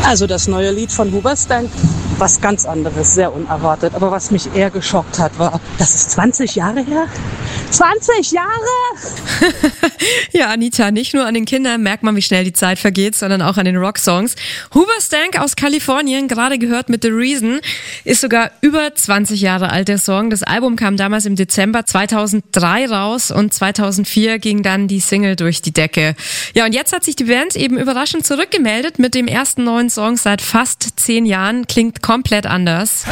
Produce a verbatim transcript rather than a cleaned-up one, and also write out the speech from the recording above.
Also das neue Lied von Hoobastank, was ganz anderes, sehr unerwartet. Aber was mich eher geschockt hat, war, das ist zwanzig Jahre her. zwanzig Jahre! Ja, Anita, nicht nur an den Kindern merkt man, wie schnell die Zeit vergeht, sondern auch an den Rocksongs. Hoobastank aus Kalifornien, gerade gehört mit The Reason, ist sogar über zwanzig Jahre alt, der Song. Das Album kam damals im Dezember zweitausenddrei raus und zweitausendvier ging dann die Single durch die Decke. Ja, und jetzt hat sich die Band eben überraschend zurückgemeldet mit dem ersten neuen Song seit fast zehn Jahren. Klingt komplett anders.